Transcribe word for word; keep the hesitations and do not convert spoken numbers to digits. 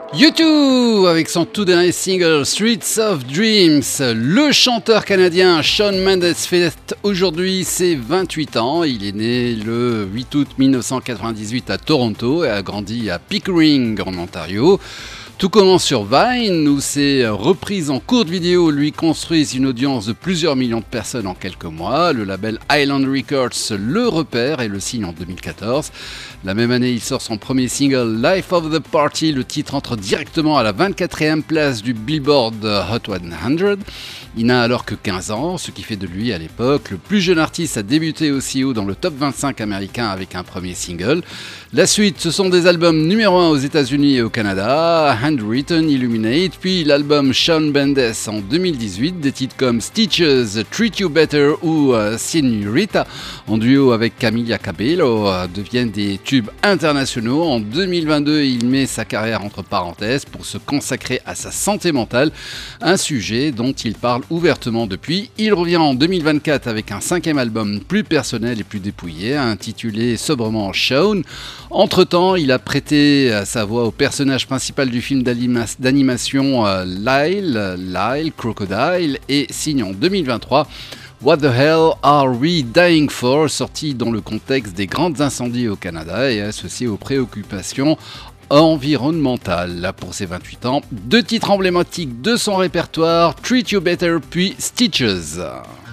U deux avec son tout dernier single Streets of Dreams. Le chanteur canadien Shawn Mendes fête aujourd'hui ses vingt-huit ans. Il est né le huit août mille neuf cent quatre-vingt-dix-huit à Toronto et a grandi à Pickering en Ontario. Tout commence sur Vine, où ses reprises en courte vidéo lui construisent une audience de plusieurs millions de personnes en quelques mois. Le label Island Records le repère et le signe en deux mille quatorze. La même année, il sort son premier single Life of the Party. Le titre entre directement à la vingt-quatrième place du Billboard Hot cent. Il n'a alors que quinze ans, ce qui fait de lui à l'époque le plus jeune artiste à débuter aussi haut dans le top vingt-cinq américain avec un premier single. La suite, ce sont des albums numéro un aux États-Unis et au Canada, Handwritten, Illuminate, puis l'album Shawn Mendes en deux mille dix-huit, des titres comme Stitches, Treat You Better ou uh, Señorita, en duo avec Camila Cabello, uh, deviennent des tubes internationaux. En deux mille vingt-deux, il met sa carrière entre parenthèses pour se consacrer à sa santé mentale, un sujet dont il parle ouvertement depuis. Il revient en deux mille vingt-quatre avec un cinquième album plus personnel et plus dépouillé, intitulé sobrement Shawn. Entre-temps, il a prêté sa voix au personnage principal du film d'animation euh, Lyle, Lyle Crocodile, et signe en deux mille vingt-trois What the Hell Are We Dying For, sorti dans le contexte des grands incendies au Canada et associé aux préoccupations environnementales. Pour ses vingt-huit ans, deux titres emblématiques de son répertoire, Treat You Better puis Stitches.